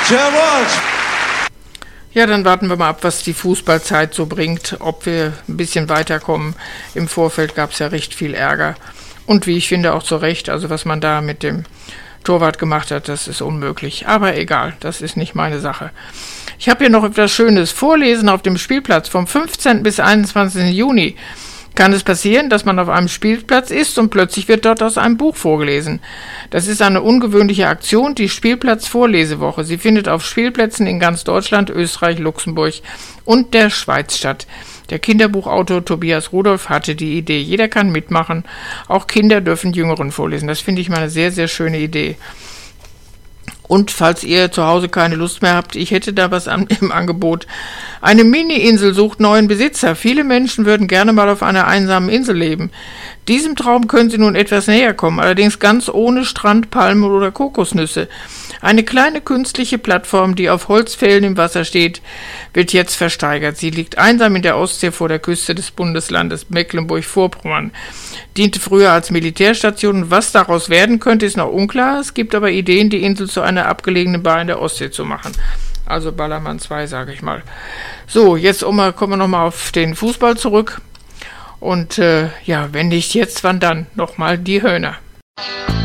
Jawohl! Ja, dann warten wir mal ab, was die Fußballzeit so bringt, ob wir ein bisschen weiterkommen. Im Vorfeld gab es ja recht viel Ärger. Und wie ich finde, auch zu Recht. Also was man da mit dem Torwart gemacht hat, das ist unmöglich. Aber egal, das ist nicht meine Sache. Ich habe hier noch etwas Schönes. Vorlesen auf dem Spielplatz vom 15. bis 21. Juni. Kann es passieren, dass man auf einem Spielplatz ist und plötzlich wird dort aus einem Buch vorgelesen. Das ist eine ungewöhnliche Aktion, die Spielplatz-Vorlesewoche. Sie findet auf Spielplätzen in ganz Deutschland, Österreich, Luxemburg und der Schweiz statt. Der Kinderbuchautor Tobias Rudolph hatte die Idee. Jeder kann mitmachen. Auch Kinder dürfen Jüngeren vorlesen. Das finde ich mal eine sehr, sehr schöne Idee. Und falls ihr zu Hause keine Lust mehr habt, ich hätte da was im Angebot. Eine Mini-Insel sucht neuen Besitzer. Viele Menschen würden gerne mal auf einer einsamen Insel leben. Diesem Traum können sie nun etwas näher kommen, allerdings ganz ohne Strand, Palmen oder Kokosnüsse. Eine kleine künstliche Plattform, die auf Holzpfählen im Wasser steht, wird jetzt versteigert. Sie liegt einsam in der Ostsee vor der Küste des Bundeslandes Mecklenburg-Vorpommern. Diente früher als Militärstation. Was daraus werden könnte, ist noch unklar. Es gibt aber Ideen, die Insel zu einer abgelegenen Bar in der Ostsee zu machen. Also Ballermann 2, sage ich mal. So, jetzt kommen wir nochmal auf den Fußball zurück. Und ja, wenn nicht jetzt, wann dann? Nochmal die Höhner.